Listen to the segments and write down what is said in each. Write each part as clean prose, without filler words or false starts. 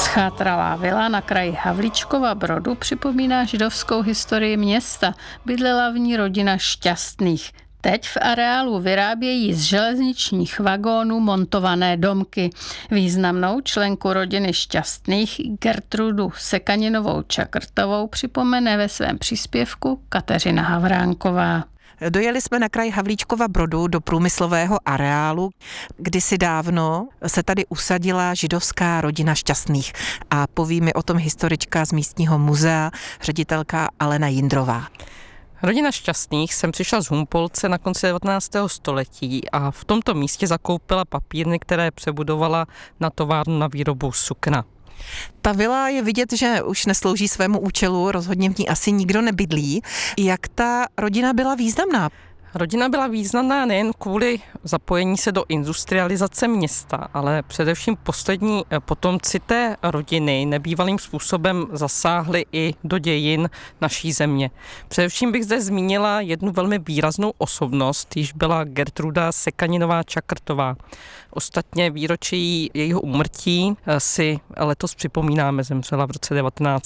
Schátralá vila na kraji Havlíčkova Brodu připomíná židovskou historii města. Bydlela v ní rodina Šťastných. Teď v areálu vyrábějí z železničních vagónů montované domky. Významnou členku rodiny Šťastných Gertrudu Sekaninovou Čakrtovou připomene ve svém příspěvku Kateřina Havránková. Dojeli jsme na kraj Havlíčkova Brodu do průmyslového areálu. Kdysi dávno se tady usadila židovská rodina Šťastných a poví mi o tom historička z místního muzea, ředitelka Alena Jindrová. Rodina Šťastných sem přišla z Humpolce na konci 19. století a v tomto místě zakoupila papírny, které přebudovala na továrnu na výrobu sukna. Ta vila je vidět, že už neslouží svému účelu, rozhodně v ní asi nikdo nebydlí. Jak ta rodina byla významná? Rodina byla významná nejen kvůli zapojení se do industrializace města, ale především poslední potomci té rodiny nebývalým způsobem zasáhli i do dějin naší země. Především bych zde zmínila jednu velmi výraznou osobnost, již byla Gertruda Sekaninová Čakrtová. Ostatně výročí jejího úmrtí si letos připomínáme, zemřela v roce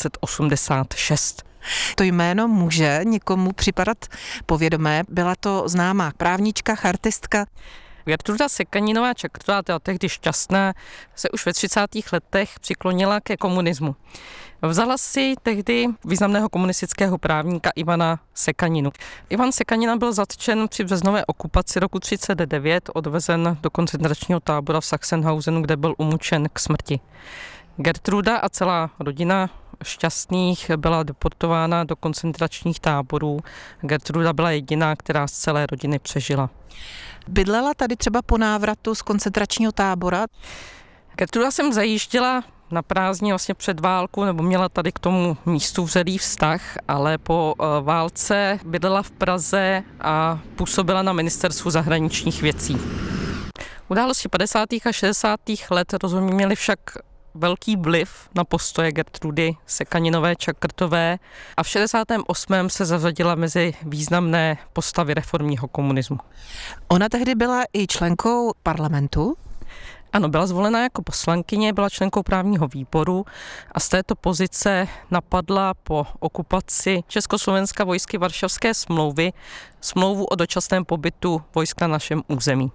1986. To jméno může někomu připadat povědomé. Byla to známá právnička, chartistka. Gertruda Sekaninová Čakrtová, teda tehdy Šťastná, se už ve 30. letech přiklonila ke komunismu. Vzala si tehdy významného komunistického právníka Ivana Sekaninu. Ivan Sekanina byl zatčen při březnové okupaci roku 1939, odvezen do koncentračního tábora v Sachsenhausenu, kde byl umučen k smrti. Gertruda a celá rodina Šťastných byla deportována do koncentračních táborů. Gertruda byla jediná, která z celé rodiny přežila. Bydlela tady třeba po návratu z koncentračního tábora? Gertruda sem zajížděla na prázdniny vlastně před válkou, nebo měla tady k tomu místu vřelý vztah, ale po válce bydlela v Praze a působila na ministerstvu zahraničních věcí. Události 50. a 60. let rozhodně měly však velký vliv na postoje Gertrudy Sekaninové Čakrtové a v 68. se zařadila mezi významné postavy reformního komunismu. Ona tehdy byla i členkou parlamentu? Ano, byla zvolena jako poslankyně, byla členkou právního výboru a z této pozice napadla po okupaci Československa vojsky Varšavské smlouvy smlouvu o dočasném pobytu vojsk na našem území.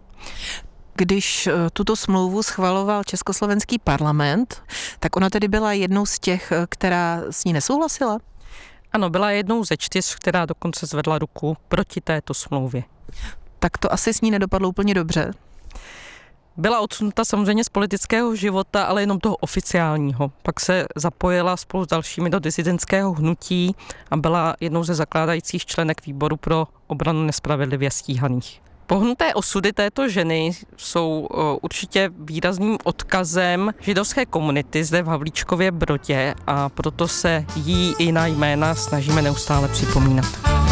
Když tuto smlouvu schvaloval československý parlament, tak ona tedy byla jednou z těch, která s ní nesouhlasila? Ano, byla jednou ze 4, která dokonce zvedla ruku proti této smlouvě. Tak to asi s ní nedopadlo úplně dobře. Byla odsunuta samozřejmě z politického života, ale jenom toho oficiálního. Pak se zapojila spolu s dalšími do disidentského hnutí a byla jednou ze zakládajících členek výboru pro obranu nespravedlivě stíhaných. Pohnuté osudy této ženy jsou určitě výrazným odkazem židovské komunity zde v Havlíčkově Brodě a proto se jí i na jména snažíme neustále připomínat.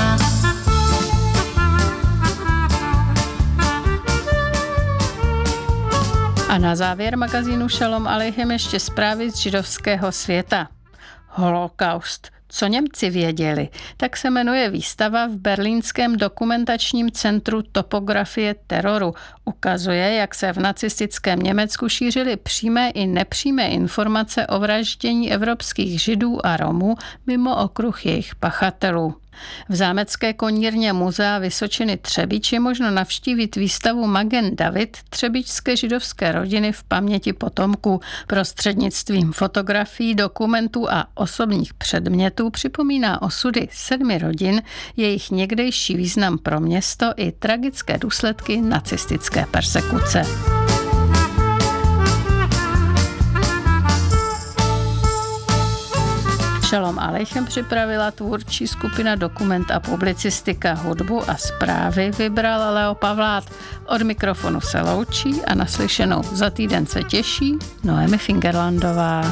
A na závěr magazínu Šalom Aleichem ještě zprávy z židovského světa. Holokaust. Co Němci věděli? Tak se jmenuje výstava v berlínském dokumentačním centru Topografie teroru. Ukazuje, jak se v nacistickém Německu šířily přímé i nepřímé informace o vraždění evropských Židů a Romů mimo okruh jejich pachatelů. V zámecké konírně muzea Vysočiny Třebíč je možno navštívit výstavu Magen David třebíčské židovské rodiny v paměti potomků. Prostřednictvím fotografií, dokumentů a osobních předmětů připomíná osudy 7 rodin, jejich někdejší význam pro město i tragické důsledky nacistické persekuce. Šalom Aleichem připravila tvůrčí skupina Dokument a publicistika, hudbu a zprávy vybral Leo Pavlát. Od mikrofonu se loučí a naslyšenou za týden se těší Noemi Fingerlandová.